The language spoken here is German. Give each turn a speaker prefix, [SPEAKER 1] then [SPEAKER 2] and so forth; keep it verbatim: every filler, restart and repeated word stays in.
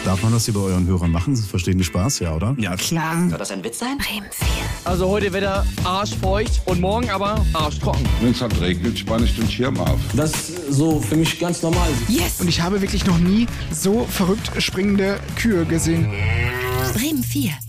[SPEAKER 1] Darf man das hier bei euren Hörern machen? Sie verstehen den Spaß, ja, oder?
[SPEAKER 2] Ja, klar.
[SPEAKER 3] Soll das ein Witz sein?
[SPEAKER 4] Bremen vier.
[SPEAKER 5] Also heute Wetter arschfeucht und morgen aber arschtrocken.
[SPEAKER 6] Wenn es halt regnet, spanne ich den Schirm auf.
[SPEAKER 7] Das ist so für mich ganz normal.
[SPEAKER 4] Yes!
[SPEAKER 2] Und ich habe wirklich noch nie so verrückt springende Kühe gesehen.
[SPEAKER 4] Bremen vier.